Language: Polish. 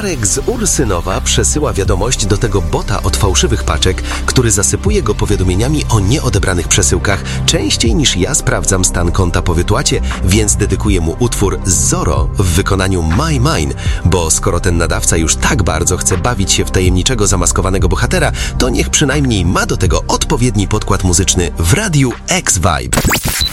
Marek z Ursynowa przesyła wiadomość do tego bota od fałszywych paczek, który zasypuje go powiadomieniami o nieodebranych przesyłkach częściej niż ja sprawdzam stan konta po wypłacie, więc dedykuję mu utwór Zorro w wykonaniu My Mine, bo skoro ten nadawca już tak bardzo chce bawić się w tajemniczego zamaskowanego bohatera, to niech przynajmniej ma do tego odpowiedni podkład muzyczny w radiu X-Vibe.